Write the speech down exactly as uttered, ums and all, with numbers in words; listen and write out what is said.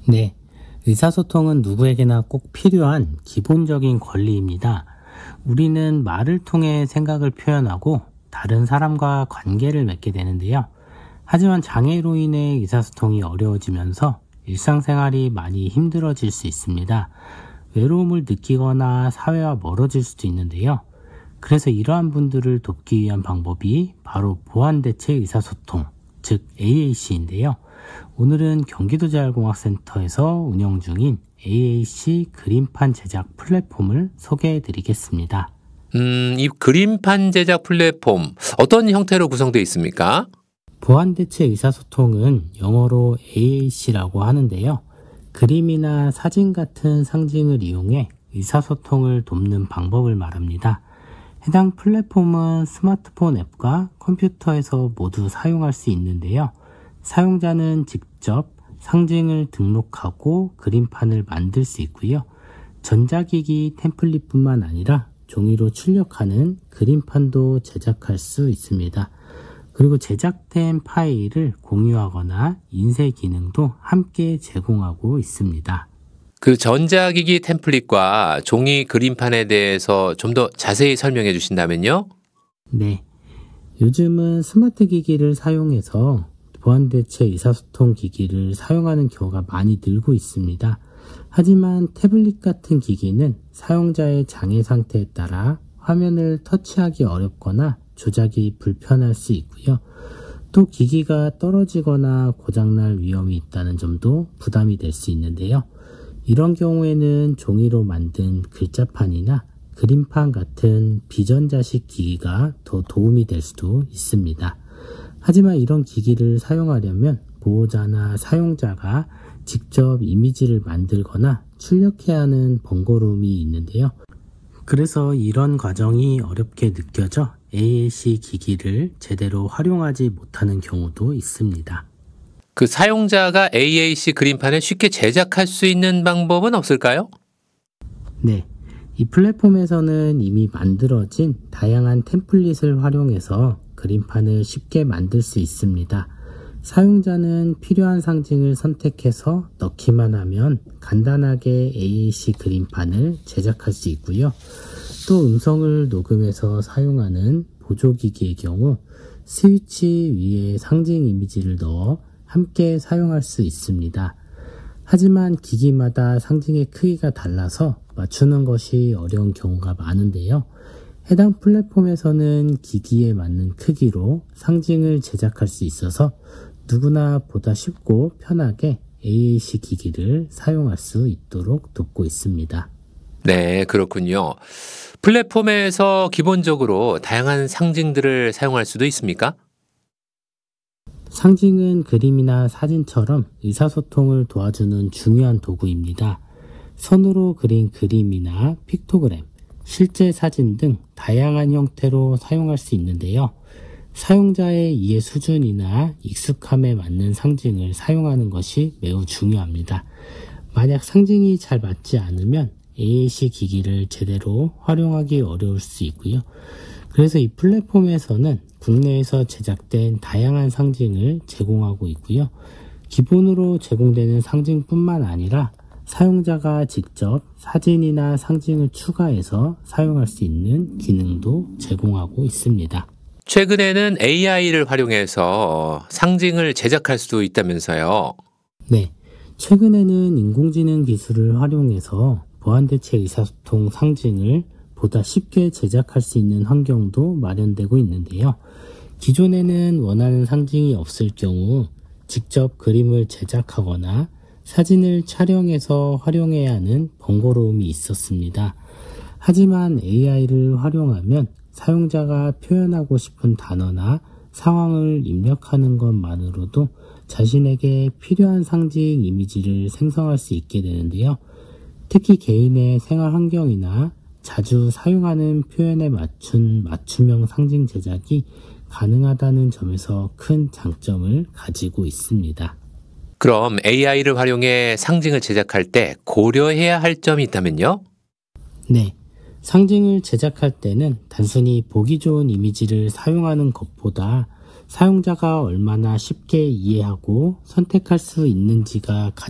네, 의사소통은 누구에게나 꼭 필요한 기본적인 권리입니다. 우리는 말을 통해 생각을 표현하고 다른 사람과 관계를 맺게 되는데요. 하지만 장애로 인해 의사소통이 어려워지면서 일상생활이 많이 힘들어질 수 있습니다. 외로움을 느끼거나 사회와 멀어질 수도 있는데요. 그래서 이러한 분들을 돕기 위한 방법이 바로 보완대체 의사소통, 즉 에이에이씨인데요. 오늘은 경기도재활공학센터에서 운영 중인 에이에이씨 그림판 제작 플랫폼을 소개해 드리겠습니다. 음, 이 그림판 제작 플랫폼 어떤 형태로 구성되어 있습니까? 보완대체 의사소통은 영어로 에이에이씨라고 하는데요. 그림이나 사진 같은 상징을 이용해 의사소통을 돕는 방법을 말합니다. 해당 플랫폼은 스마트폰 앱과 컴퓨터에서 모두 사용할 수 있는데요. 사용자는 직접 상징을 등록하고 그림판을 만들 수 있고요. 전자기기 템플릿뿐만 아니라 종이로 출력하는 그림판도 제작할 수 있습니다. 그리고 제작된 파일을 공유하거나 인쇄 기능도 함께 제공하고 있습니다. 그 전자기기 템플릿과 종이 그림판에 대해서 좀 더 자세히 설명해 주신다면요? 네, 요즘은 스마트 기기를 사용해서 보완대체 의사소통 기기를 사용하는 경우가 많이 늘고 있습니다. 하지만 태블릿 같은 기기는 사용자의 장애 상태에 따라 화면을 터치하기 어렵거나 조작이 불편할 수 있고요. 또 기기가 떨어지거나 고장날 위험이 있다는 점도 부담이 될 수 있는데요. 이런 경우에는 종이로 만든 글자판이나 그림판 같은 비전자식 기기가 더 도움이 될 수도 있습니다. 하지만 이런 기기를 사용하려면 보호자나 사용자가 직접 이미지를 만들거나 출력해야 하는 번거로움이 있는데요. 그래서 이런 과정이 어렵게 느껴져 에이에이씨 기기를 제대로 활용하지 못하는 경우도 있습니다. 그 사용자가 에이에이씨 그림판을 쉽게 제작할 수 있는 방법은 없을까요? 네, 이 플랫폼에서는 이미 만들어진 다양한 템플릿을 활용해서 그림판을 쉽게 만들 수 있습니다. 사용자는 필요한 상징을 선택해서 넣기만 하면 간단하게 에이에이씨 그림판을 제작할 수 있고요. 또 음성을 녹음해서 사용하는 보조기기의 경우 스위치 위에 상징 이미지를 넣어 함께 사용할 수 있습니다. 하지만 기기마다 상징의 크기가 달라서 맞추는 것이 어려운 경우가 많은데요. 해당 플랫폼에서는 기기에 맞는 크기로 상징을 제작할 수 있어서 누구나 보다 쉽고 편하게 에이에이씨 기기를 사용할 수 있도록 돕고 있습니다. 네, 그렇군요. 플랫폼에서 기본적으로 다양한 상징들을 사용할 수도 있습니까? 상징은 그림이나 사진처럼 의사소통을 도와주는 중요한 도구입니다. 선으로 그린 그림이나 픽토그램, 실제 사진 등 다양한 형태로 사용할 수 있는데요. 사용자의 이해 수준이나 익숙함에 맞는 상징을 사용하는 것이 매우 중요합니다. 만약 상징이 잘 맞지 않으면 에이에이씨 기기를 제대로 활용하기 어려울 수 있고요. 그래서 이 플랫폼에서는 국내에서 제작된 다양한 상징을 제공하고 있고요. 기본으로 제공되는 상징뿐만 아니라 사용자가 직접 사진이나 상징을 추가해서 사용할 수 있는 기능도 제공하고 있습니다. 최근에는 에이아이를 활용해서 상징을 제작할 수도 있다면서요. 네, 최근에는 인공지능 기술을 활용해서 보완대체 의사소통 상징을 보다 쉽게 제작할 수 있는 환경도 마련되고 있는데요. 기존에는 원하는 상징이 없을 경우 직접 그림을 제작하거나 사진을 촬영해서 활용해야 하는 번거로움이 있었습니다. 하지만 에이아이를 활용하면 사용자가 표현하고 싶은 단어나 상황을 입력하는 것만으로도 자신에게 필요한 상징 이미지를 생성할 수 있게 되는데요. 특히 개인의 생활 환경이나 자주 사용하는 표현에 맞춘 맞춤형 상징 제작이 가능하다는 점에서 큰 장점을 가지고 있습니다. 그럼 에이아이를 활용해 상징을 제작할 때 고려해야 할 점이 있다면요? 네, 상징을 제작할 때는 단순히 보기 좋은 이미지를 사용하는 것보다 사용자가 얼마나 쉽게 이해하고 선택할 수 있는지가 가장